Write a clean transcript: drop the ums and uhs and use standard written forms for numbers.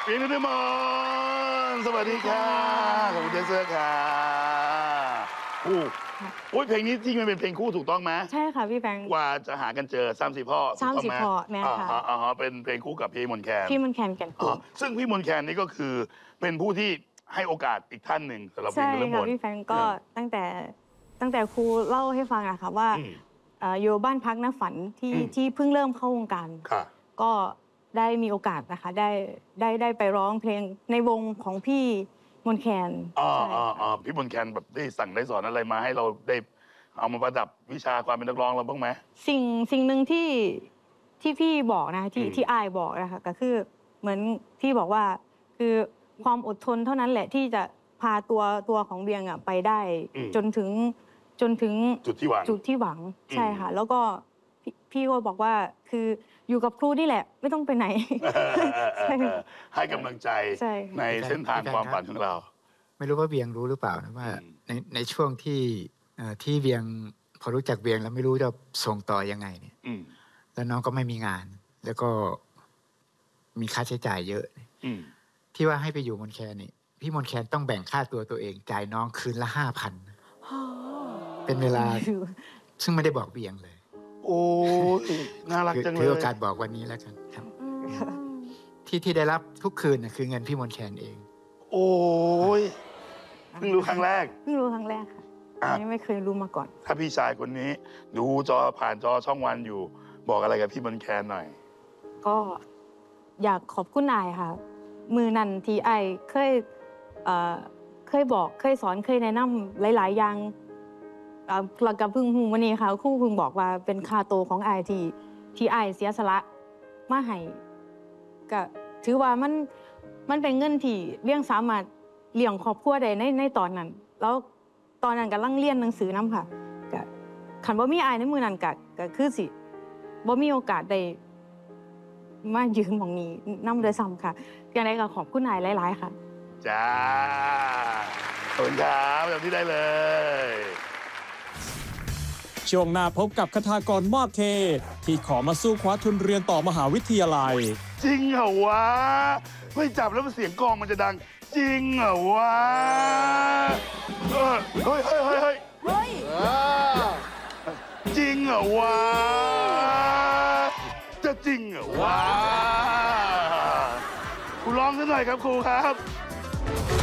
เพียงนิมนต์สวัสดีค่ะขอบคุณเจสเซอร์ค่ะโอ้ยเพลงนี้ที่มันเป็นเพลงคู่ถูกต้องไหมใช่ค่ะพี่แบงค์กว่าจะหากันเจอ3-4 พ่อ 3-4 พ่อแม่ค่ะเป็นเพลงคู่กับพี่มนต์แคนแก่นคูณซึ่งพี่มนต์แคนนี่ก็คือเป็นผู้ที่ให้โอกาสอีกท่านหนึ่งสำหรับเพลงเรื่องมนต์ใช่ค่ะพี่แบงค์ก็ตั้งแต่ครูเล่าให้ฟังอะค่ะว่าอยู่บ้านพักนักฝันที่เพิ่งเริ่มเข้าวงการก็ได้มีโอกาสนะคะได้ไปร้องเพลงในวงของพี่มนต์แคนพี่มนต์แคนแบบได้สั่งได้สอนอะไรมาให้เราได้เอามาประดับวิชาความเป็นนักร้องเราบ้างไหมสิ่งหนึ่งที่พี่บอกนะที่อายบอกนะคะก็คือเหมือนพี่บอกว่าคือความอดทนเท่านั้นแหละที่จะพาตัวของเบียงอะไปได้จนถึงจุดที่หวังใช่ค่ะแล้วก็พี่ก็บอกว่าคืออยู่กับครูนี่แหละไม่ต้องไปไหนให้กำลังใจในเส้นทางความฝันของเราไม่รู้ว่าเบียงรู้หรือเปล่านะว่าในช่วงที่เบียงพอรู้จักเบียงแล้วไม่รู้จะส่งต่อยังไงเนี่ยแล้วน้องก็ไม่มีงานแล้วก็มีค่าใช้จ่ายเยอะที่ว่าให้ไปอยู่มนแคนนี่พี่มนแคนต้องแบ่งค่าตัวเองจ่ายน้องคืนละ5,000เป็นเวลาซึ่งไม่ได้บอกเบียงเลยโอ้น่ารักจังเลยถือโอกาสบอกวันนี้แล้วกันครับที่ได้รับทุกคืนคือเงินพี่มนแคนเองโอ้ยเพิ่งรู้ครั้งแรกค่ะอันนี้ไม่เคยรู้มาก่อนถ้าพี่ชายคนนี้ดูผ่านจอช่องวันอยู่บอกอะไรกับพี่มนแคนหน่อยก็อยากขอบคุณนายค่ะมือนันที่ไอเคยบอกเคยสอนเคยแนะนำหลายๆอย่างหลักกับพึ่งหูวันนี้ค่ะครูพึ่งบอกว่าเป็นค่าโตของไอที่ไอเสียสละมาให้ก็ถือว่ามันเป็นเงินที่เลี้ยงสามารถเลี้ยงครอบครัวได้ในตอนนั้นแล้วตอนนั้นกำลังเรียนหนังสือน้ำค่ะก็ขันบ่มีไอในมือนั้นก็คือสิบ่มีโอกาสได้มายืนมองนี้น้ำเลยซ้ำค่ะอย่างไรก็ขอบคุณนายหลายๆค่ะจ้าขอบคุณครับแบบที่ได้เลยช่วงหน้าพบกับคทากรมอดเทที่ขอมาสู้คว้าทุนเรียนต่อมหาวิทยาลัยจริงเหรอวะไม่จับแล้วเสียงกลองมันจะดังจริงเหรอวะเฮ้ยจริงเหรอวะจะจริงเหรอวะครูร้องซะหน่อยครับครูครับ